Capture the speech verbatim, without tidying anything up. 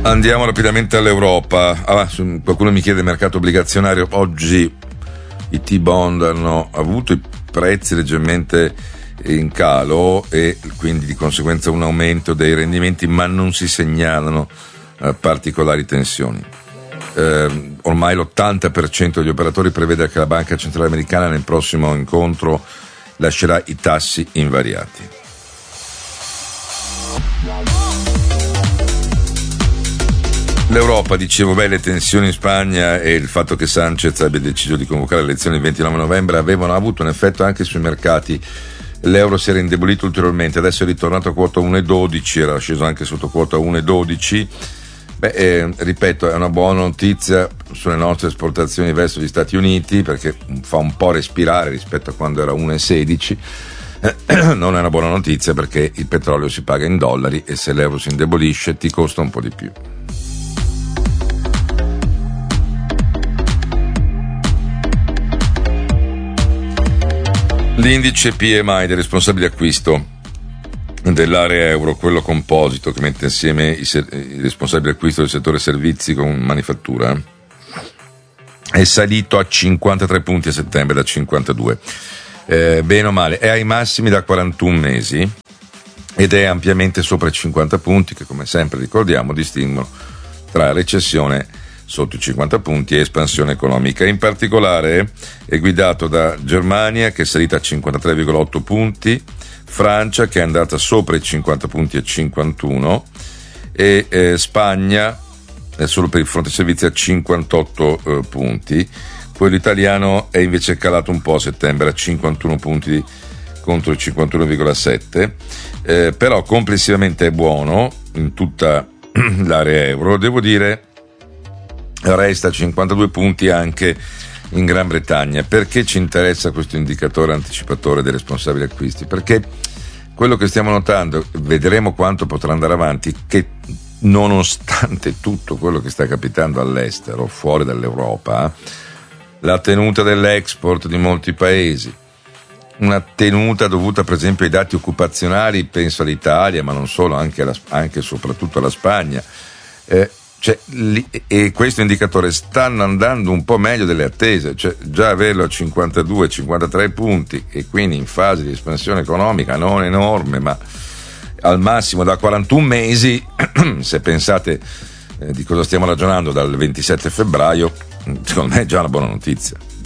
Andiamo rapidamente all'Europa. Ah, qualcuno mi chiede mercato obbligazionario. Oggi i T-bond hanno avuto i prezzi leggermente in calo e quindi di conseguenza un aumento dei rendimenti, ma non si segnalano eh, particolari tensioni. Eh, ormai l'ottanta per cento degli operatori prevede che la Banca Centrale Americana nel prossimo incontro lascerà i tassi invariati. L'Europa, dicevo, beh, le tensioni in Spagna e il fatto che Sanchez abbia deciso di convocare le elezioni il ventinove novembre avevano avuto un effetto anche sui mercati. L'euro si era indebolito ulteriormente, adesso è ritornato a quota uno virgola dodici, era sceso anche sotto quota uno virgola dodici. Beh, eh, ripeto, è una buona notizia sulle nostre esportazioni verso gli Stati Uniti, perché fa un po' respirare rispetto a quando era uno virgola sedici. Eh, non è una buona notizia perché il petrolio si paga in dollari e se l'euro si indebolisce ti costa un po' di più. L'indice P M I dei responsabili acquisto dell'area euro, quello composito che mette insieme i, ser- i responsabili acquisto del settore servizi con manifattura, è salito a cinquantatré punti a settembre da cinquantadue. Eh, bene o male, è ai massimi da quarantuno mesi ed è ampiamente sopra i cinquanta punti che, come sempre ricordiamo, distinguono tra recessione sotto i cinquanta punti e espansione economica. In particolare è guidato da Germania, che è salita a cinquantatré virgola otto punti, Francia che è andata sopra i cinquanta punti a cinquantuno e eh, Spagna eh, solo per il fronte servizi a cinquantotto eh, punti. Quello italiano è invece calato un po' a settembre a cinquantuno punti contro i cinquantuno virgola sette, eh, però complessivamente è buono in tutta l'area euro. Devo dire resta a cinquantadue punti anche in Gran Bretagna. Perché ci interessa questo indicatore anticipatore dei responsabili acquisti? Perché quello che stiamo notando, vedremo quanto potrà andare avanti, che nonostante tutto quello che sta capitando all'estero, fuori dall'Europa, la tenuta dell'export di molti paesi, una tenuta dovuta per esempio ai dati occupazionali, penso all'Italia ma non solo, anche, alla, anche e soprattutto alla Spagna, eh, Cioè, li, e questo indicatore stanno andando un po' meglio delle attese, cioè già averlo a cinquantadue cinquantatré punti e quindi in fase di espansione economica non enorme ma al massimo da quarantuno mesi, se pensate eh, di cosa stiamo ragionando dal ventisette febbraio, secondo me è già una buona notizia.